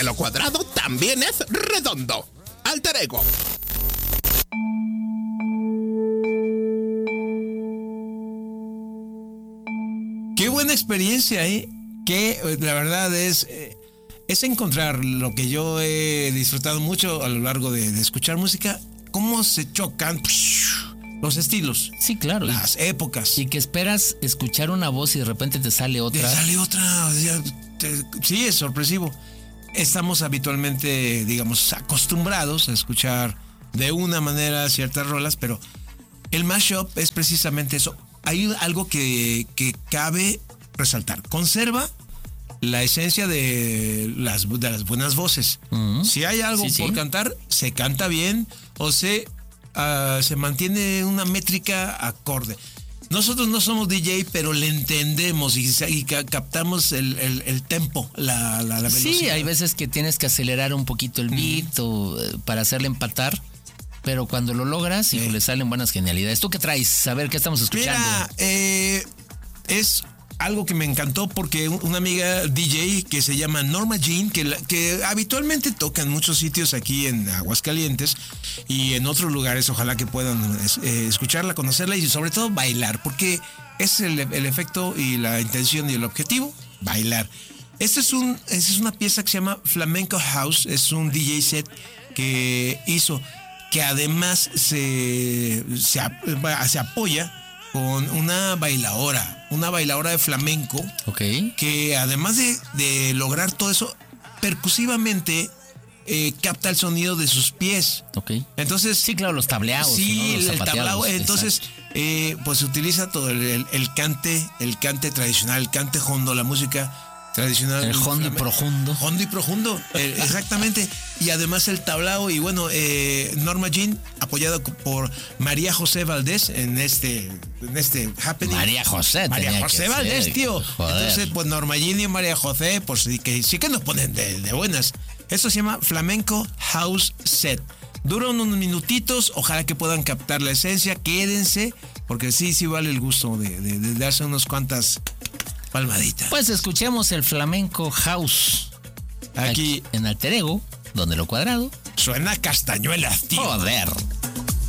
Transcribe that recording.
lo cuadrado también es redondo. Alter Ego. Qué buena experiencia, ¿eh? Que la verdad es encontrar lo que yo he disfrutado mucho a lo largo de escuchar música, cómo se chocan los estilos. Sí, claro. Las épocas. Y que esperas escuchar una voz y de repente te sale otra. Te sale otra. Sí, es sorpresivo. Estamos habitualmente, digamos, acostumbrados a escuchar de una manera ciertas rolas, pero el mashup es precisamente eso. Hay algo que cabe resaltar. Conserva la esencia de las buenas voces. Si hay algo por cantar, se canta bien o se mantiene una métrica acorde. Nosotros no somos DJ, pero le entendemos y captamos el tempo, la velocidad. Sí, hay veces que tienes que acelerar un poquito el beat para hacerle empatar, pero cuando lo logras, le salen buenas genialidades. ¿Tú qué traes? A ver, ¿qué estamos escuchando? Mira, es algo que me encantó porque una amiga DJ que se llama Norma Jean, que habitualmente toca en muchos sitios aquí en Aguascalientes y en otros lugares, ojalá que puedan escucharla, conocerla y sobre todo bailar, porque es el efecto y la intención y el objetivo, bailar. Esta es una pieza que se llama Flamenco House, es un DJ set que hizo, que además se apoya con una bailadora de flamenco, que además de lograr todo eso, percusivamente capta el sonido de sus pies. Entonces, sí, claro, los tableados. Sí, ¿no? el tablao. Entonces, pues se utiliza todo el cante tradicional, el cante hondo, la música tradicional. El hondo y profundo. Hondo y profundo, exactamente. Y además el tablao. Y bueno, Norma Jean, apoyada por María José Valdés en este happening. María José Valdés, tío. Joder. Entonces, pues Norma Jean y María José, pues sí que nos ponen de buenas. Esto se llama Flamenco House Set. Dura unos minutitos, ojalá que puedan captar la esencia, quédense, porque sí vale el gusto de darse unas cuantas palmaditas. Pues escuchemos el Flamenco House aquí en Alter Ego, donde lo cuadrado suena castañuelas, tío. Joder.